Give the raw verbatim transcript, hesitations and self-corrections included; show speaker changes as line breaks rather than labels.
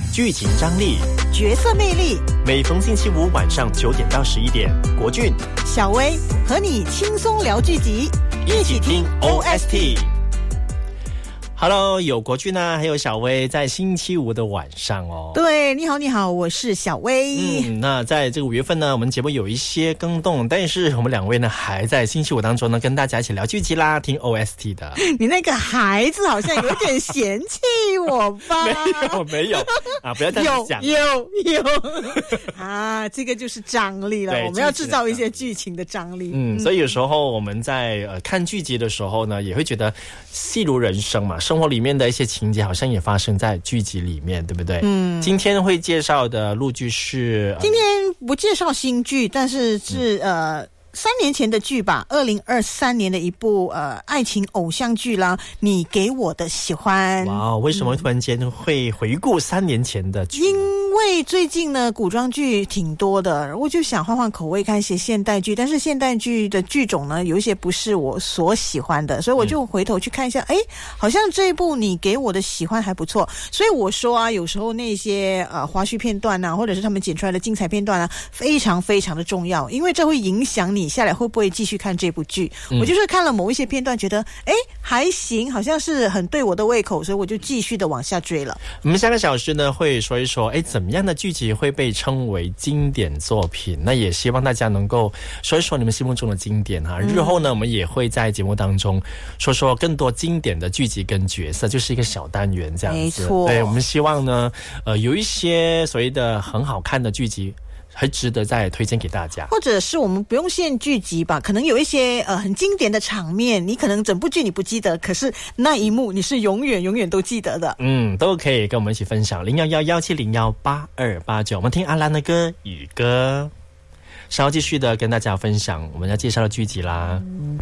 剧情张力、
角色魅力。
每逢星期五晚上九点到十一点，国俊、
小薇和你轻松聊剧集，
一起听 O S T。Hello， 有国俊啊，还有小薇，在星期五的晚上哦。
对，你好，你好，我是小薇。
嗯，那在这个五月份呢，我们节目有一些更动，但是我们两位呢，还在星期五当中呢，跟大家一起聊剧集啦，听 O S T 的。
你那个孩子好像有点嫌弃我吧？
没有，没有啊，不要这样讲。
有有有啊，这个就是张力了，我们要制造一些剧情的张力。
嗯，所以有时候我们在呃看剧集的时候呢，也会觉得戏如人生嘛。生活里面的一些情节好像也发生在剧集里面，对不对？嗯，今天会介绍的陆剧是、呃、
今天不介绍新剧，但是是、嗯、呃三年前的剧吧，二零二三年的一部呃爱情偶像剧啦，你给我的喜欢。
哇，为什么突然间会回顾三年前的剧？
因为最近呢古装剧挺多的，我就想换换口味，看一些现代剧，但是现代剧的剧种呢有一些不是我所喜欢的，所以我就回头去看一下，哎、嗯，好像这一部你给我的喜欢还不错。所以我说啊，有时候那些呃花絮片段啊，或者是他们剪出来的精彩片段啊，非常非常的重要，因为这会影响你下来会不会继续看这部剧、嗯、我就是看了某一些片段觉得哎还行，好像是很对我的胃口，所以我就继续的往下追了。
我们下个小时呢会说一说哎怎么样的剧集会被称为经典作品，那也希望大家能够说一说你们心目中的经典哈、嗯、日后呢我们也会在节目当中说说更多经典的剧集跟角色，就是一个小单元这样子。没错，对，我们希望呢呃有一些所谓的很好看的剧集还值得再推荐给大家，
或者是我们不用限剧集吧，可能有一些呃很经典的场面，你可能整部剧你不记得，可是那一幕你是永远永远都记得的。
嗯，都可以跟我们一起分享零一一一七零一八二八九。我们听阿兰的歌《雨歌》，稍后继续的跟大家分享我们要介绍的剧集啦。嗯